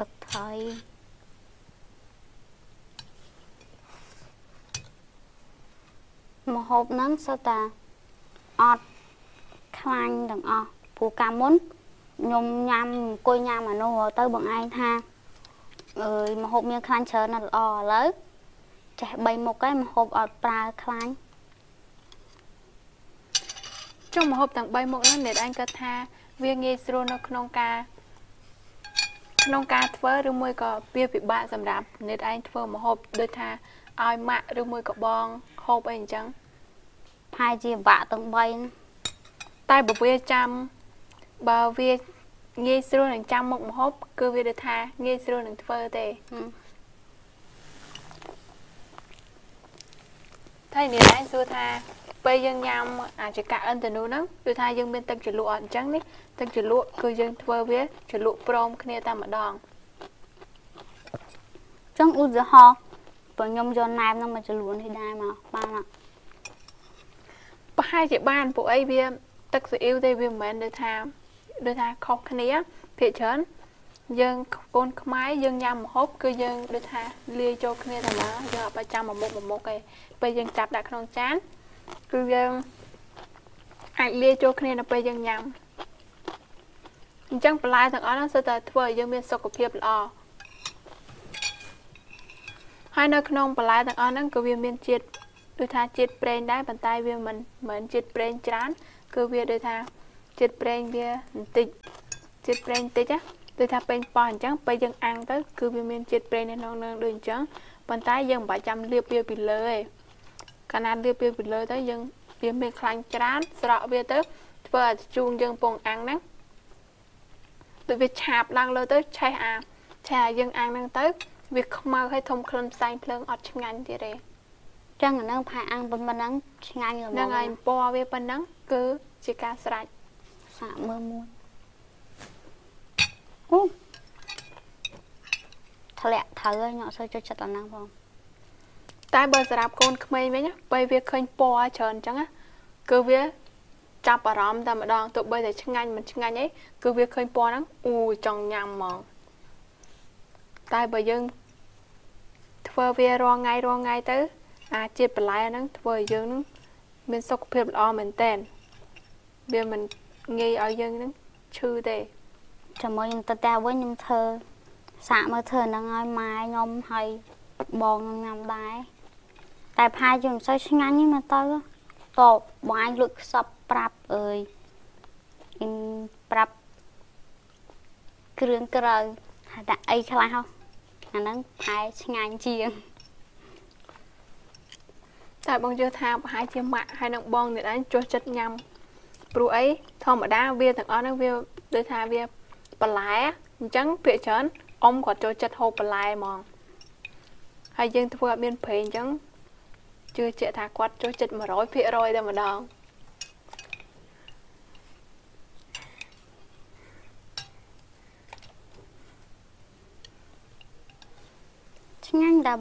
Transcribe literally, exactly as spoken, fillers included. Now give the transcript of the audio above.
ទឹកថៃម្ហូបហ្នឹងសើតាអត់ខ្លាញ់ទាំងអស់ព្រោះកាលមុនខ្ញុំញ៉ាំអង្គុយញ៉ាំអានោះទៅបងឯងថាអើយម្ហូបមានខ្លាញ់ច្រើនណាស់ល្អឥឡូវចេះបីមុខហើយម្ហូបអត់ប្រើខ្លាញ់ចុះម្ហូបទាំងបីមុខហ្នឹងអ្នកឯងគាត់ថាវាងាយស្រួលនៅក្នុងការក្នុងការធ្វើឬមួយក៏វាពិបាកសម្រាប់អ្នកឯងធ្វើម្ហូបដូចថាឲ្យម៉ាក់ឬមួយក៏បងហូបអីអញ្ចឹងផាយជាបាក់ទាំងបីតែបើវាចាំបើវាងាយស្រួលនឹងចាំមុខម្ហូបគឺវាដូចថាងាយស្រួលនឹងធ្វើទេតែអ្នកឯងសួរថាពេលយើងញ៉ាំអាចកៈអិនតនូហ្នឹងគឺថាយើងមានទឹកជ្រលក់អត់អញ្ចឹងនេះទឹកជ្រលក់គឺយើងធ្វើវាជ្រលក់ព្រមគ្នាតែម្ដងចឹងឧទាហរណ៍បើខ្ញុំយកណែមហ្នឹងមកជ្រលក់នេះដែរមកបានអត់ប្រហែលជាបានពួកអីវាទឹកស៊ីអ៊ីវទេវាមិនមែនដូចថាដូចថាខុសគ្នាភាគច្រើនយើងកូនខ្មែរយើងញ៉ាំម្ហូបគឺយើងដូចថាលាយចូលគ្នាតែមកយើងអត់បាច់ចាំមួយមុខមួយមុខទេពេលយើងចាប់ដាក់ក្នុងចានគឺយើងអាចលាយចូលគ្នានៅពេលយើងញ៉ាំអញ្ចឹងបន្លែទាំងអស់ហ្នឹងគឺតែធ្វើឲ្យយើងមានសុខភាពល្អហើយនៅក្នុងបន្លែទាំងអស់ហ្នឹងក៏វាមានជាតិដូចថាជាតិប្រេងដែរប៉ុន្តែវាមិនមិនជាតិប្រេងច្រើនគឺវាដូចថាជាតិប្រេងវាបន្តិចជាតិប្រេងបន្តិចណាដូចថាពេញប៉ោះអញ្ចឹងពេលយើងអាំងទៅគឺវាមានជាតិប្រេងនៅក្នុងនឹងដូចអញ្ចឹងប៉ុន្តែយើងមិនបាច់ចាំលាបវាពីលើទេកាលណាលាបវាពីលើទៅយើងវាមានខ្លាញ់ច្រើនស្រក់វាទៅធ្វើឲ្យជូងយើងពងអាំងហ្នឹងដូចវាឆាបឡើងលើទៅឆេះអាឆេះឲ្យយើងអាំងហ្នឹងទៅវាខ្មៅឲ្យធំក្លិនផ្សែងភ្លើងអត់ឆ្ងាញ់ទៀតទេចឹងអាហ្នឹងផាអាំងប៉ុណ្ណឹងឆ្ងាញ់ល្មមហ្នឹងហើយពណ៌វាប៉ុណ្ណឹងគឺជាការស្រេចសាកមើលមួយអូធ្លាក់ត្រូវហើយខ្ញុំអត់សូវចូលចិត្តអាហ្នឹងផងតែបើសម្រាប់កូនក្មេងវិញពេលវាឃើញពណ៌ច្រើនអញ្ចឹងគឺវាចាប់អារម្មណ៍តែម្ដងទោះបីតែឆ្ងាញ់មិនឆ្ងាញ់អីគឺវាឃើញពណ៌ហ្នឹងអូចង់ញ៉ាំហ្មងតែបើយើងធ្វើវារាល់ថ្ងៃរាល់ថ្ងៃទៅអាជាតិបន្លែហ្នឹងធ្វើឲ្យយើងហ្នឹងមានសុខភាពល្អមែនតើវាមិនងាយឲ្យយើងហ្នឹងឈឺទេចាំមកខ្ញុំទៅតែវិញខ្ញុំធ្វើសាកមើលធ្វើហ្នឹងឲ្យម៉ែខ្ញុំឲ្យបងខ្ញុំញ៉ាំដែរតែផាយយើងមិនសូវឆ្ងាញ់ទេមកទៅតបបងឯងលួចខ្សឹបប្រាប់អើយអ៊ីនប្រាប់គ្រឿងក្រៅថាដាក់អីខ្លះហ៎អាហ្នឹងផាយឆ្ងាញ់ជាងតែបងជឿថាប្រហែលជាម៉ាក់ហើយនឹងបងអ្នកឯងចូលចិត្តញ៉ាំព្រោះអីធម្មតាវាទាំងអស់ហ្នឹងវាដូចថាវាបន្លែអញ្ចឹងភាគច្រើនអ៊ំគាត់ចូលចិត្តហូបបន្លែហ្មងហើយយើងធ្វើឲ្យមានប្រេងអញ្ចឹងជឿជាក់ថាគាត់ចូលចិត្តone hundred percent តែម្ដងឆ្ងាញ់តែ